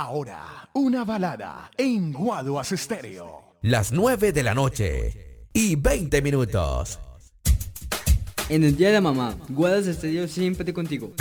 Ahora, una balada en Guaduas Estéreo. Las 9 de la noche y 20 minutos. En el día de la mamá, Guaduas Estéreo siempre contigo.